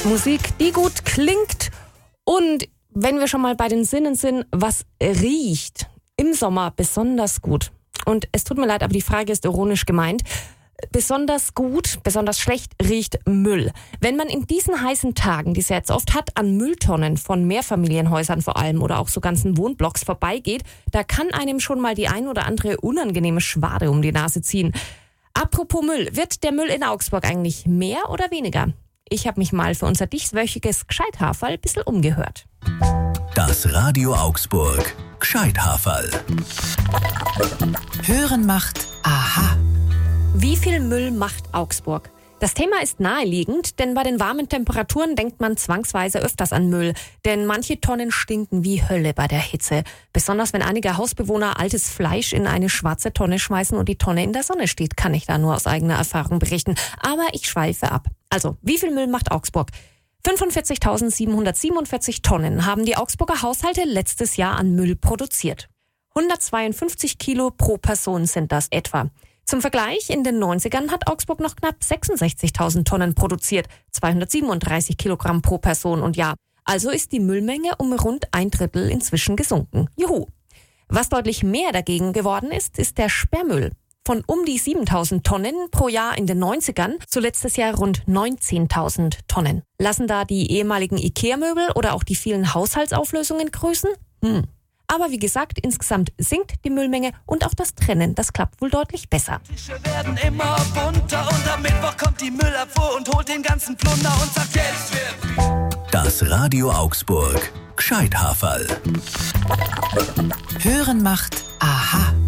Musik, die gut klingt. Und wenn wir schon mal bei den Sinnen sind, was riecht im Sommer besonders gut? Und es tut mir leid, aber die Frage ist ironisch gemeint. Besonders gut, besonders schlecht riecht Müll. Wenn man in diesen heißen Tagen, die es ja jetzt oft hat, an Mülltonnen von Mehrfamilienhäusern vor allem oder auch so ganzen Wohnblocks vorbeigeht, da kann einem schon mal die ein oder andere unangenehme Schwade um die Nase ziehen. Apropos Müll, wird der Müll in Augsburg eigentlich mehr oder weniger? Ich habe mich mal für unser dieswöchiges Gscheithaferl ein bisschen umgehört. Das Radio Augsburg Gscheithaferl. Hören macht aha. Wie viel Müll macht Augsburg? Das Thema ist naheliegend, denn bei den warmen Temperaturen denkt man zwangsweise öfters an Müll. Denn manche Tonnen stinken wie Hölle bei der Hitze. Besonders wenn einige Hausbewohner altes Fleisch in eine schwarze Tonne schmeißen und die Tonne in der Sonne steht, kann ich da nur aus eigener Erfahrung berichten. Aber ich schweife ab. Also, wie viel Müll macht Augsburg? 45.747 Tonnen haben die Augsburger Haushalte letztes Jahr an Müll produziert. 152 Kilo pro Person sind das etwa. Zum Vergleich, in den 90ern hat Augsburg noch knapp 66.000 Tonnen produziert, 237 Kilogramm pro Person und Jahr. Also ist die Müllmenge um rund 1/3 inzwischen gesunken. Juhu! Was deutlich mehr dagegen geworden ist, ist der Sperrmüll. Von um die 7.000 Tonnen pro Jahr in den 90ern zu letztes Jahr rund 19.000 Tonnen. Lassen da die ehemaligen Ikea-Möbel oder auch die vielen Haushaltsauflösungen grüßen? Aber wie gesagt, insgesamt sinkt die Müllmenge und auch das Trennen, das klappt wohl deutlich besser. Tische werden immer bunter und am Mittwoch kommt die Müllabfuhr und holt den ganzen Plunder und sagt, jetzt wird Das Radio Augsburg Gscheithaferl. Hören macht aha.